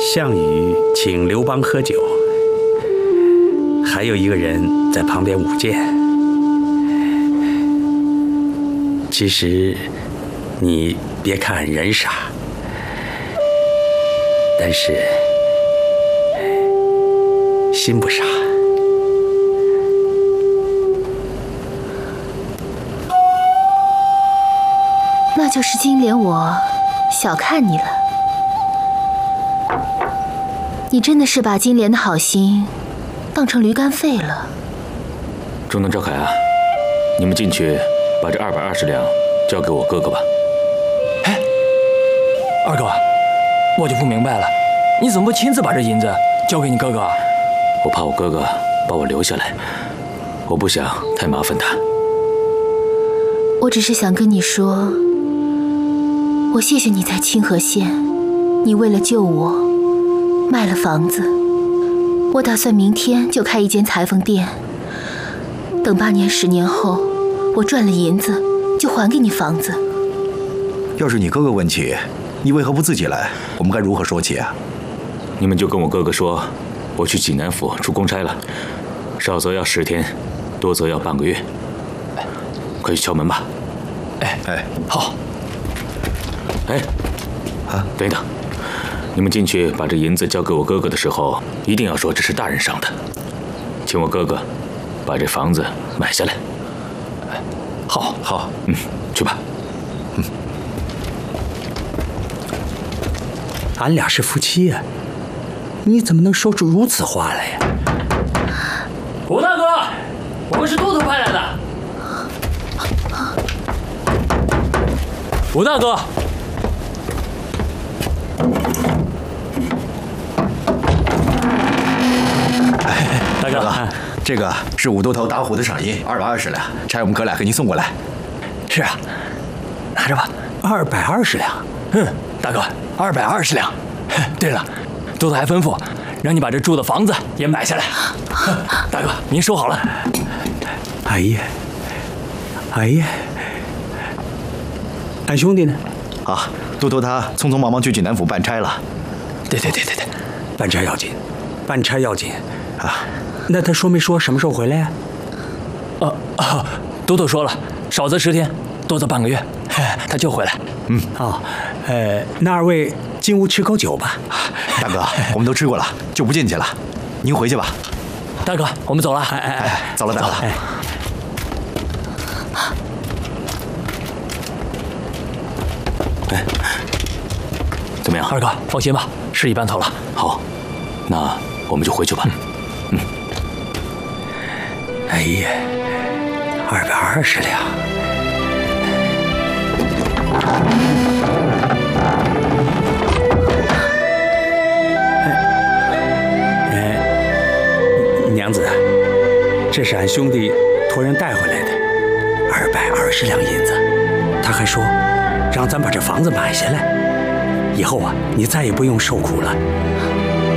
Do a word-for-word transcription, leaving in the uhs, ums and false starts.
项羽请刘邦喝酒，还有一个人在旁边舞剑。其实，你别看人傻，但是心不傻。 那就是金莲我小看你了。你真的是把金莲的好心当成驴肝肺了。 中能、赵凯啊，你们进去把这二百二十两交给我哥哥吧。 哎，二哥，我就不明白了，你怎么不亲自把这银子交给你哥哥啊？ 我怕我哥哥把我留下来，我不想太麻烦他。 我只是想跟你说，我谢谢你在清河县，你为了救我卖了房子。我打算明天就开一间裁缝店，等八年十年后我赚了银子就还给你房子。 要是你哥哥问起，你为何不自己来？我们该如何说起啊？ 你们就跟我哥哥说，我去济南府出公差了，少则要十天，多则要半个月。快去敲门吧。 哎哎，好。 哎，啊，等一等，你们进去把这银子交给我哥哥的时候，一定要说这是大人赏的，请我哥哥把这房子买下来。 好， 好， 嗯，去吧。 嗯，俺俩是夫妻呀、啊，你怎么能说出如此话来呀？ 吴大哥，我们是都头派来的。 吴大哥。 大哥，这个是五都头打虎的赏银，二百二十两，差我们哥俩给您送过来。 是啊，拿着吧。 二百二十两。 嗯，大哥，二百二十两。对了，都头还吩咐让你把这住的房子也买下来。大哥，您收好了。 哎呀，哎呀，俺兄弟呢？ 啊，都头他匆匆忙忙去济南府办差了。 对对对对对， 办差要紧，办差要紧啊！那他说没说什么时候回来呀？ 啊啊，都头说了，少则十天，多则半个月，他就回来。 嗯， 哦，呃，那二位进屋吃口酒吧。 大哥，我们都吃过了，就不进去了，您回去吧。 大哥，我们走了。 哎哎哎， 走了，大哥。 哎， 哎，怎么样？ 二哥，放心吧，事已办妥了。 好，那我们就回去吧。嗯。嗯哎呀，二百二十两。哎，娘子，这是俺兄弟托人带回来的，二百二十两银子。他还说，让咱把这房子买下来，以后啊，你再也不用受苦了。